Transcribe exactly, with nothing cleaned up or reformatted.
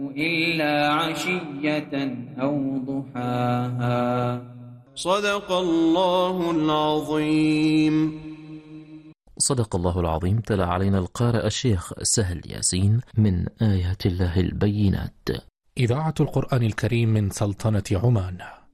إلا عشية أو ضحاها. صدق الله العظيم. صدق الله العظيم. تلا علينا القارئ الشيخ سهل ياسين من آيات الله البينات. إذاعة القرآن الكريم من سلطنة عمان.